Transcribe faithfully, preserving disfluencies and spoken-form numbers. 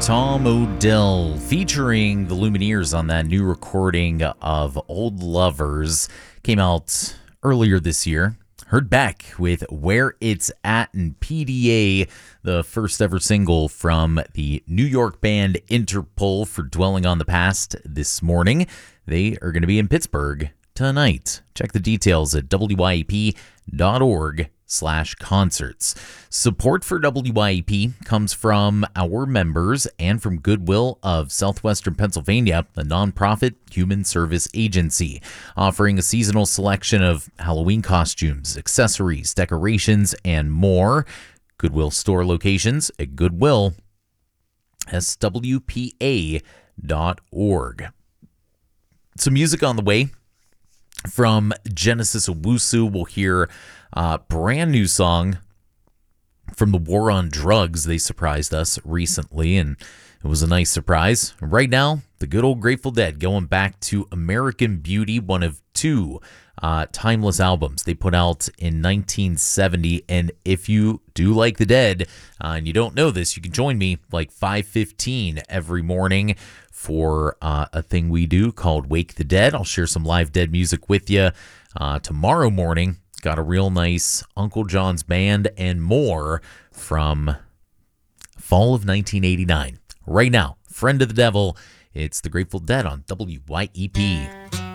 Tom Odell featuring the Lumineers on that new recording of Old Lovers. Came out earlier this year. Heard back with Where It's At and P D A, the first ever single from the New York band Interpol for Dwelling on the Past this morning. They are going to be in Pittsburgh tonight. Check the details at W Y E P dot org slash concerts. Support for W Y E P comes from our members and from Goodwill of Southwestern Pennsylvania, a nonprofit human service agency, offering a seasonal selection of Halloween costumes, accessories, decorations, and more. Goodwill store locations at Goodwill, S W P A dot org. Some music on the way. From Genesis Owusu, we'll hear a brand new song from the War on Drugs. They surprised us recently, and it was a nice surprise. Right now, the good old Grateful Dead going back to American Beauty, one of two uh, timeless albums they put out in nineteen seventy. And if you do like the Dead uh, and you don't know this, you can join me like five fifteen every morning for uh, a thing we do called Wake the Dead. I'll share some live Dead music with you uh, tomorrow morning. Got a real nice Uncle John's Band and more from fall of nineteen eighty-nine. Right now, Friend of the Devil, it's the Grateful Dead on W Y E P.